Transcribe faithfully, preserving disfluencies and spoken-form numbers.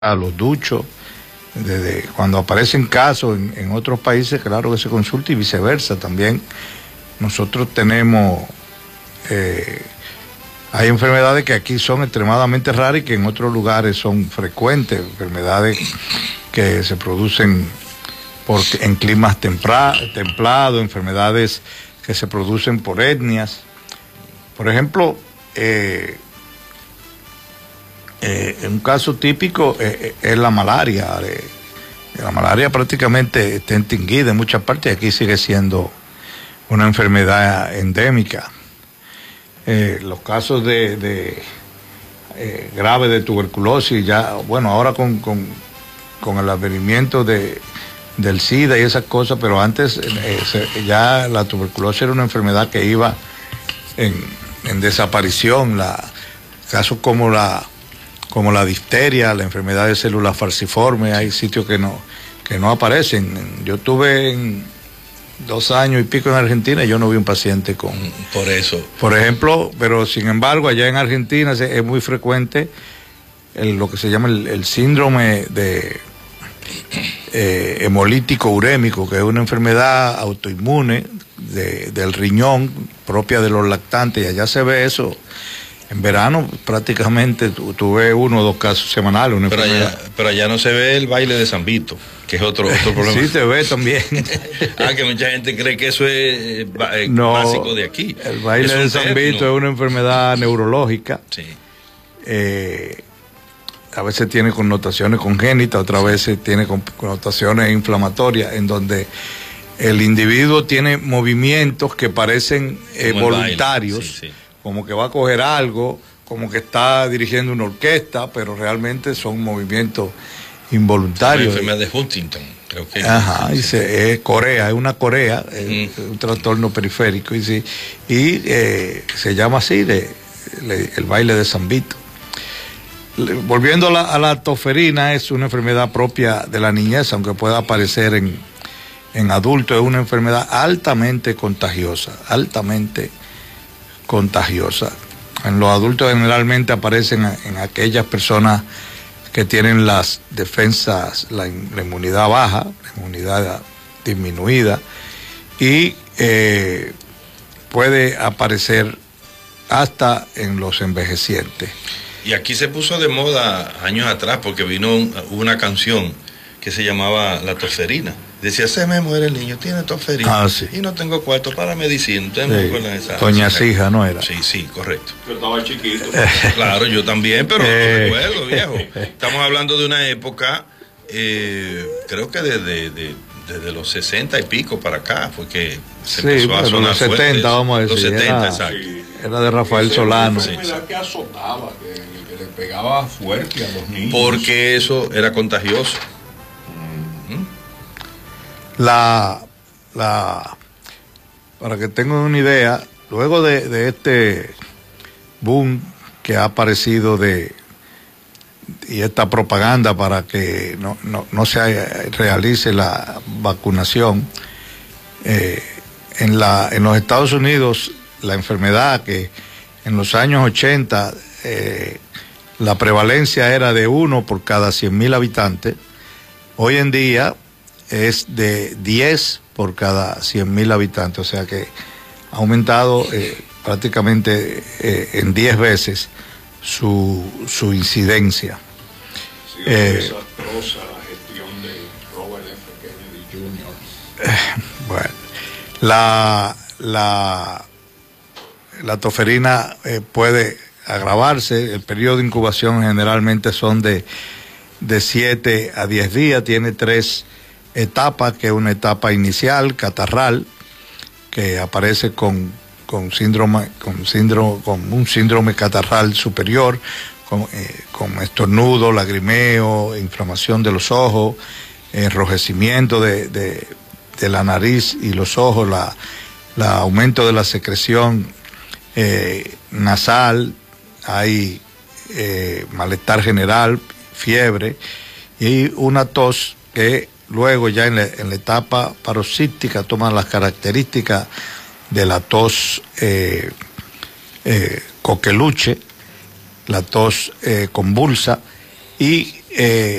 a los duchos, desde cuando aparecen casos en, en otros países, claro que se consulta y viceversa también. Nosotros tenemos, eh, hay enfermedades que aquí son extremadamente raras y que en otros lugares son frecuentes, enfermedades que se producen por, en climas tempra, templados, enfermedades que se producen por etnias. Por ejemplo, eh, Eh, un caso típico eh, es la malaria. Eh, la malaria prácticamente está extinguida en muchas partes y aquí sigue siendo una enfermedad endémica. Eh, los casos de, de eh, graves de tuberculosis, ya, bueno, ahora con, con, con el advenimiento de, del SIDA y esas cosas, pero antes eh, se, ya la tuberculosis era una enfermedad que iba en, en desaparición. La, casos como la como la difteria, la enfermedad de células falciformes, hay sitios que no, que no aparecen. Yo tuve en dos años y pico en Argentina y yo no vi un paciente con... Por eso. Por ejemplo, pero sin embargo, allá en Argentina es muy frecuente el, lo que se llama el, el síndrome de eh, hemolítico urémico, que es una enfermedad autoinmune de, del riñón, propia de los lactantes, y allá se ve eso. En verano prácticamente tuve uno o dos casos semanales. Una pero, allá, pero allá no se ve el baile de San Vito, que es otro, otro problema. Sí, se ve también. Ah, que mucha gente cree que eso es eh, no, básico de aquí. El baile de San Vito es una enfermedad neurológica. Sí. Eh, a veces tiene connotaciones congénitas, otras veces tiene connotaciones inflamatorias, en donde el individuo tiene movimientos que parecen eh, voluntarios. Sí, sí. Como que va a coger algo, como que está dirigiendo una orquesta, pero realmente son movimientos involuntarios. La enfermedad de Huntington, creo que. Ajá, sí, y se, es Corea, es una Corea, uh -huh. es un trastorno periférico, y, sí, y eh, se llama así, de, de, el baile de San Vito. Volviendo a la, a la tosferina, es una enfermedad propia de la niñez, aunque pueda aparecer en, en adultos, es una enfermedad altamente contagiosa, altamente contagiosa. En los adultos generalmente aparecen en aquellas personas que tienen las defensas, la, la inmunidad baja, la inmunidad disminuida, y eh, puede aparecer hasta en los envejecientes. Y aquí se puso de moda años atrás porque vino un, una canción que se llamaba La Tosferina. Decía, se me muere el niño, tiene tosferina. Ah, sí. Y no tengo cuarto para medicina. ¿Ustedes sí. me acuerdan de esa? Doña Cija, ¿no era? Sí, sí, correcto. Yo estaba chiquito. Claro, yo también, pero eh. no recuerdo, viejo. Estamos hablando de una época, eh, creo que desde de, de, de los sesenta y pico para acá fue que se sí, empezó a sonar los setenta, fuerte. Vamos a decir. Los setenta, era, exacto. Sí. Era de Rafael Esa Solano. Era una enfermedad que azotaba, que, que le pegaba fuerte a los niños. Porque eso era contagioso. La, la, para que tengan una idea, luego de, de este boom que ha aparecido de y esta propaganda para que no, no, no se realice la vacunación, eh, en, la, en los Estados Unidos la enfermedad que en los años ochenta eh, la prevalencia era de uno por cada cien mil habitantes, hoy en día es de diez por cada cien mil habitantes, o sea que ha aumentado eh, prácticamente eh, en diez veces su, su incidencia. Sí, eh, desastrosa la gestión de Robert F. Kennedy junior Eh, bueno, la, la, la tosferina eh, puede agravarse, el periodo de incubación generalmente son de, de siete a diez días, tiene tres etapa, que es una etapa inicial, catarral, que aparece con, con síndrome, con síndrome, con un síndrome catarral superior, con, eh, con estornudo, lagrimeo, inflamación de los ojos, enrojecimiento de, de, de la nariz y los ojos, la, la aumento de la secreción eh, nasal, hay eh, malestar general, fiebre y una tos que luego ya en la, en la etapa paroxística toma las características de la tos eh, eh, coqueluche, la tos eh, convulsa, y eh,